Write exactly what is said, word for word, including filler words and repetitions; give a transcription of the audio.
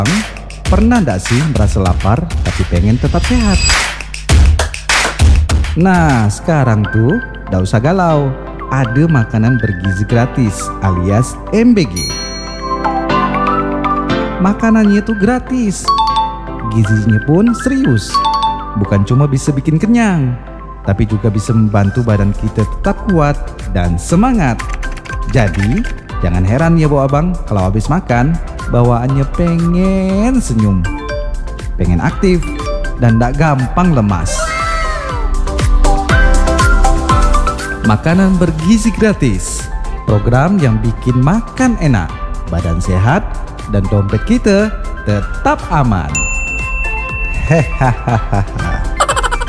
Pernah nggak sih merasa lapar tapi pengen tetap sehat? Nah, sekarang tuh nggak usah galau. Ada makanan bergizi gratis alias M B G. Makanannya tuh gratis. Gizinya pun serius. Bukan cuma bisa bikin kenyang, tapi juga bisa membantu badan kita tetap kuat dan semangat. Jadi, jangan heran ya Bu Abang kalau habis makan bawaannya pengen senyum, pengen aktif, dan gak gampang lemas. Makanan bergizi gratis, program yang bikin makan enak, badan sehat, dan dompet kita tetap aman. Hehaha.